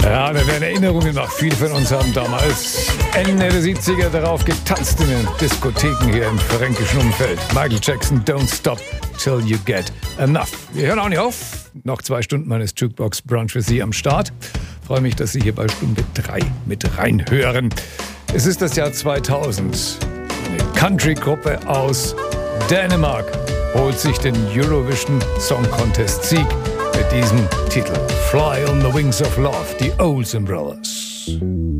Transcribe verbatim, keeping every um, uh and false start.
Ja, da werden Erinnerungen noch. Viele von uns haben damals Ende der siebziger darauf getanzt in den Diskotheken hier im fränkischen Umfeld. Michael Jackson, Don't Stop Till You Get Enough. Wir hören auch nicht auf. Noch zwei Stunden meines Jukebox Brunch für Sie am Start. Ich freue mich, dass Sie hier bei Stunde drei mit reinhören. Es ist das Jahr zweitausend. Eine Country-Gruppe aus Dänemark holt sich den Eurovision Song Contest Sieg mit diesem Titel. Fly on the Wings of Love, die Olsen Brothers.